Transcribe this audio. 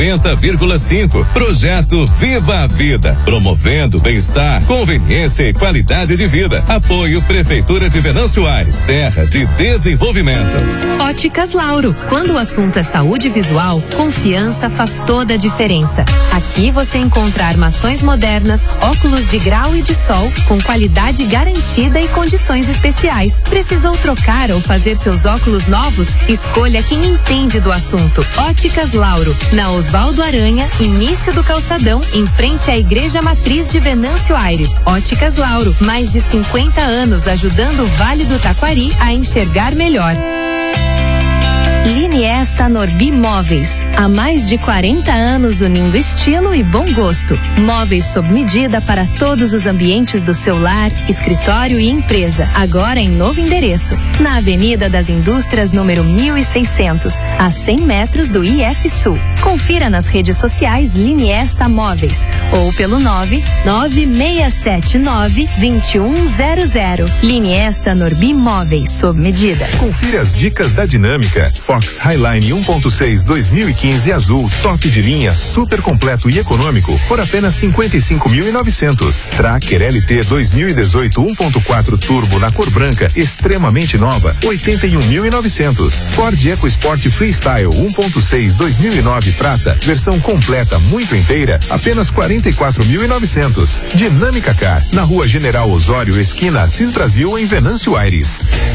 90,5. Projeto Viva a Vida, promovendo bem-estar, conveniência e qualidade de vida. Apoio Prefeitura de Venâncio Aires, terra de desenvolvimento. Óticas Lauro. Quando o assunto é saúde visual, confiança faz toda a diferença. Aqui você encontra armações modernas, óculos de grau e de sol, com qualidade garantida e condições especiais. Precisou trocar ou fazer seus óculos novos? Escolha quem entende do assunto. Óticas Lauro, na Osvaldo Aranha, início do calçadão, em frente à Igreja Matriz de Venâncio Aires. Óticas Lauro, mais de 50 anos ajudando o Vale do Taquari a enxergar melhor. Liniesta Norbi Móveis. Há mais de 40 anos unindo estilo e bom gosto. Móveis sob medida para todos os ambientes do seu lar, escritório e empresa. Agora em novo endereço. Na Avenida das Indústrias, número 1600, a 100 metros do IF Sul. Confira nas redes sociais Liniesta Móveis ou pelo 99679-2100. Liniesta Norbi Móveis, sob medida. Confira as dicas da Dinâmica. Fox Highline 1.6 2015 azul, top de linha, super completo e econômico por apenas 55.900. Tracker LT 2018 1.4 turbo na cor branca, extremamente nova, 81.900. Ford EcoSport Freestyle 1.6 2009 prata, versão completa muito inteira, apenas 44.900. Dinâmica Car, na Rua General Osório, esquina Assis Brasil, em Venâncio Aires.